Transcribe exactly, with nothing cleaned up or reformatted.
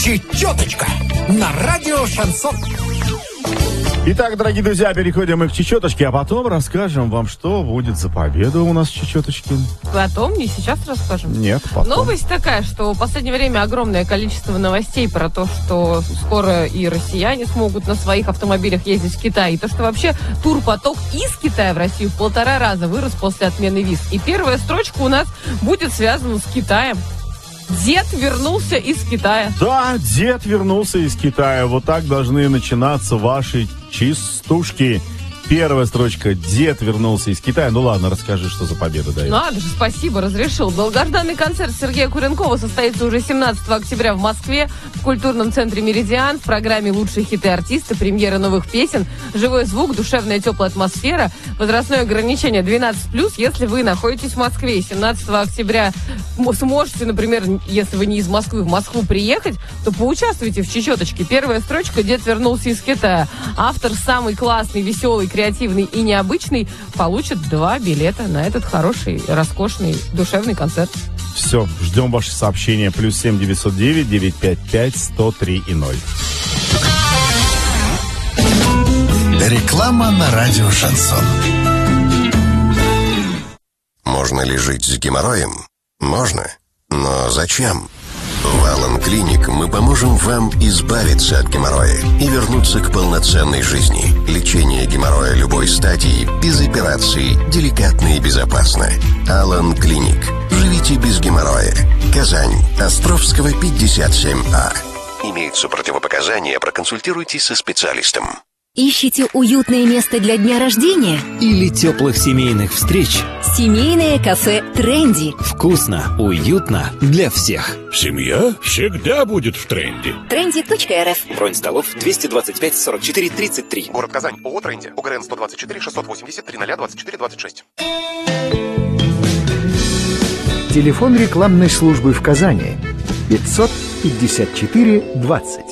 Чечеточка на радио Шансон. Итак, дорогие друзья, переходим мы к Чечеточке, а потом расскажем вам, что будет за победа у нас в Чечеточке. Потом, не сейчас расскажем. Нет, потом. Новость такая, что в последнее время огромное количество новостей про то, что скоро и россияне смогут на своих автомобилях ездить в Китай. И то, что вообще турпоток из Китая в Россию в полтора раза вырос после отмены виз. И первая строчка у нас будет связана с Китаем. Дед вернулся из Китая. Да, дед вернулся из Китая. Вот так должны начинаться ваши частушки. Первая строчка. Дед вернулся из Китая. Ну ладно, расскажи, что за победа дает. Надо же, спасибо, разрешил. Долгожданный концерт Сергея Куренкова состоится уже семнадцатого октября в Москве в культурном центре «Меридиан». В программе «Лучшие хиты артиста», премьера новых песен, живой звук, душевная теплая атмосфера, возрастное ограничение двенадцать плюс. Если вы находитесь в Москве, семнадцатого октября сможете, например, если вы не из Москвы, в Москву приехать, то поучаствуйте в Чечеточке. Первая строчка. Дед вернулся из Китая. Автор самый классный, веселый, креативный и необычный получит два билета на этот хороший, роскошный, душевный концерт. Все, ждем ваши сообщения. Плюс семь девятьсот девять девятьсот пятьдесят пять сто три и ноль. Реклама на радио Шансон. Можно ли жить с геморроем? Можно. Но зачем? В Алан Клиник мы поможем вам избавиться от геморроя и вернуться к полноценной жизни. Лечение геморроя любой стадии, без операций, деликатно и безопасно. Алан Клиник. Живите без геморроя. Казань. Островского, пятьдесят семь А. Имеются противопоказания, проконсультируйтесь со специалистом. Ищете уютное место для дня рождения? Или теплых семейных встреч? Семейное кафе «Тренди». Вкусно, уютно для всех. Семья всегда будет в тренде. тренди точка эр эф. Бронь столов двести двадцать пять сорок четыре тридцать три. Город Казань. ООО «Тренди». ОГРН сто двадцать четыре шестьсот восемьдесят три ноль двадцать четыре двадцать шесть. Телефон рекламной службы в Казани пятьсот пятьдесят четыре двадцать.